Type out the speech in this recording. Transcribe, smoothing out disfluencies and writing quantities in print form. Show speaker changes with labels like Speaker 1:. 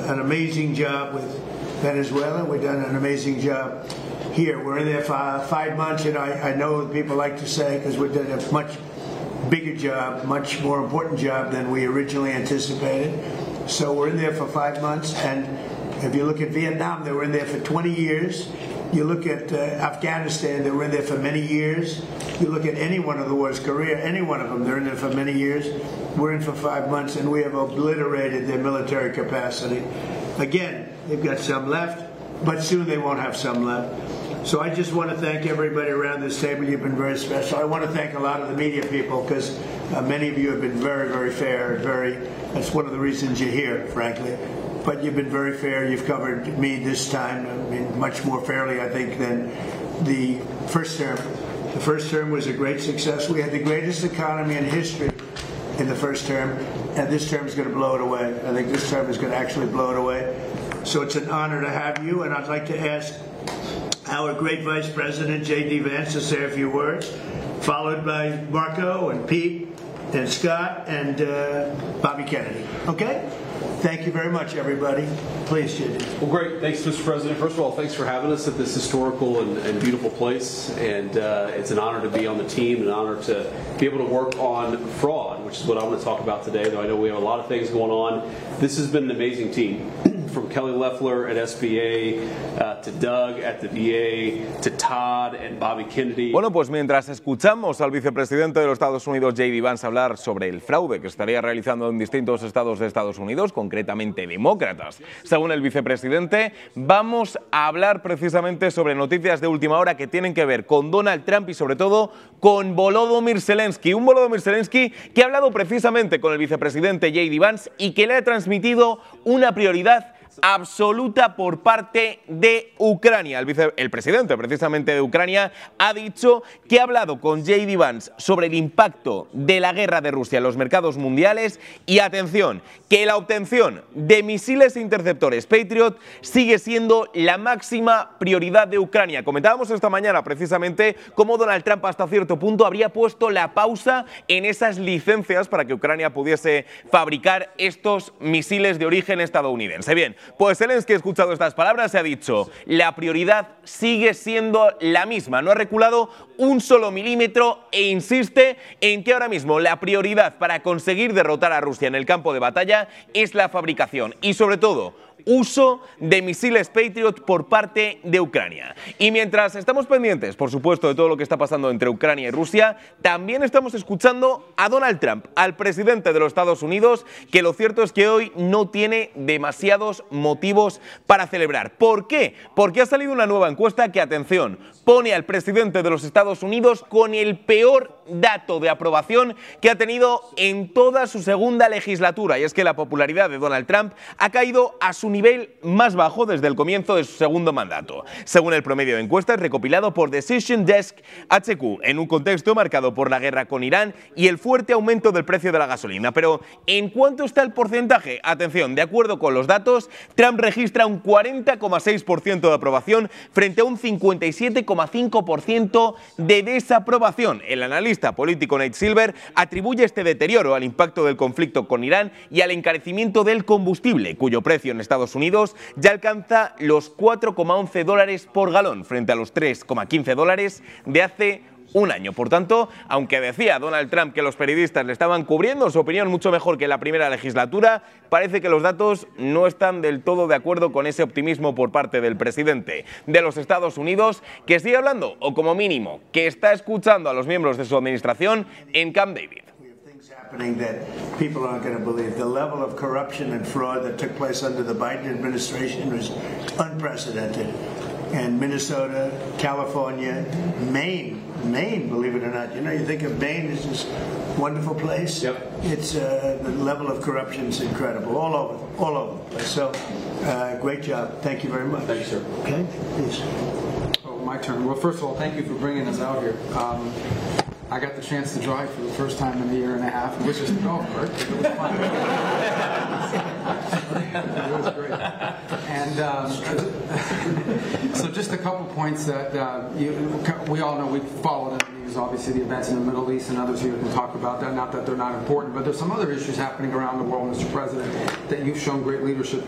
Speaker 1: an amazing job with Venezuela. We've done an amazing job here. We're in there for 5 months, and I know people like to say, because we've done a much bigger job, much more important job than we originally anticipated. So we're in there for 5 months, and if you look at Vietnam, they were in there for 20 years. You look at Afghanistan, they were in there for many years. You look at any one of the wars, Korea, any one of them, they're in there for many years. We're in for 5 months, and we have obliterated their military capacity. Again, they've got some left, but soon they won't have some left. So I just want to thank everybody around this table. You've been very special. I want to thank a lot of the media people, because many of you have been very, very fair. That's one of the reasons you're here, frankly. But you've been very fair. You've covered me this time, I mean, much more fairly, I think, than the first term. The first term was a great success. We had the greatest economy in history in the first term, and this term is going to blow it away. I think this term is going to actually blow it away. So it's an honor to have you, and I'd like to ask our great Vice President, J.D. Vance, to say a few words, followed by Marco and Pete and Scott and Bobby Kennedy. Okay? Thank you very much, everybody. Please, J.D.
Speaker 2: Well, great. Thanks, Mr. President. First of all, thanks for having us at this historical and beautiful place. And it's an honor to be on the team, an honor to be able to work on fraud, which is what I want to talk about today, though I know we have a lot of things going on. This has been an amazing team. From Kelly Loeffler at SBA, to Doug at the VA, to Todd and Bobby Kennedy.
Speaker 3: Bueno, pues mientras escuchamos al vicepresidente de los Estados Unidos, J.D. Vance, hablar sobre el fraude que estaría realizando en distintos estados de Estados Unidos, concretamente demócratas, según el vicepresidente, vamos a hablar precisamente sobre noticias de última hora que tienen que ver con Donald Trump y sobre todo con Volodymyr Zelensky. Un Volodymyr Zelensky que ha hablado precisamente con el vicepresidente J.D. Vance y que le ha transmitido una prioridad absoluta por parte de Ucrania. El presidente precisamente de Ucrania ha dicho que ha hablado con J.D. Vance sobre el impacto de la guerra de Rusia en los mercados mundiales y, atención, que la obtención de misiles interceptores Patriot sigue siendo la máxima prioridad de Ucrania. Comentábamos esta mañana precisamente cómo Donald Trump hasta cierto punto habría puesto la pausa en esas licencias para que Ucrania pudiese fabricar estos misiles de origen estadounidense. Bien, pues Zelensky ha escuchado estas palabras y ha dicho: la prioridad sigue siendo la misma, no ha reculado un solo milímetro e insiste en que ahora mismo la prioridad para conseguir derrotar a Rusia en el campo de batalla es la fabricación y sobre todo uso de misiles Patriot por parte de Ucrania. Y mientras estamos pendientes, por supuesto, de todo lo que está pasando entre Ucrania y Rusia, también estamos escuchando a Donald Trump, al presidente de los Estados Unidos, que lo cierto es que hoy no tiene demasiados motivos para celebrar. ¿Por qué? Porque ha salido una nueva encuesta que, atención, pone al presidente de los Estados Unidos con el peor dato de aprobación que ha tenido en toda su segunda legislatura. Y es que la popularidad de Donald Trump ha caído a su nivel más bajo desde el comienzo de su segundo mandato, según el promedio de encuestas recopilado por Decision Desk HQ, en un contexto marcado por la guerra con Irán y el fuerte aumento del precio de la gasolina. Pero, ¿en cuánto está el porcentaje? Atención, de acuerdo con los datos, Trump registra un 40,6% de aprobación frente a un 57,5% de desaprobación. El analista político Nate Silver atribuye este deterioro al impacto del conflicto con Irán y al encarecimiento del combustible, cuyo precio en Estados Unidos ya alcanza los $4,11 por galón frente a los $3,15 de hace un año. Por tanto, aunque decía Donald Trump que los periodistas le estaban cubriendo su opinión mucho mejor que en la primera legislatura, parece que los datos no están del todo de acuerdo con ese optimismo por parte del presidente de los Estados Unidos, que sigue hablando, o como mínimo, que está escuchando a los miembros de su administración en Camp David.
Speaker 1: That people aren't going to believe. The level of corruption and fraud that took place under the Biden administration was unprecedented. And Minnesota, California, Maine, believe it or not. You know, you think of Maine as this wonderful place.
Speaker 2: Yep.
Speaker 1: It's the level of corruption is incredible, all over the place. So, great job. Thank you very much.
Speaker 2: Thank you, sir.
Speaker 1: Okay, please.
Speaker 4: Oh, my turn. Well, first of all, thank you for bringing us out here. I got the chance to drive for the first time in a year and a half, which is the golf cart. It was fun. It was great. And so just a couple points that we all know. We followed in the news, obviously, the events in the Middle East, and others here can talk about that. Not that they're not important, but there's some other issues happening around the world, Mr. President, that you've shown great leadership